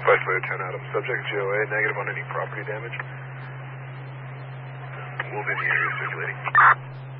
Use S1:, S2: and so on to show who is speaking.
S1: Vice Layer 10 Adam. Subject GOA, negative on any property damage. We'll be in the area circulating.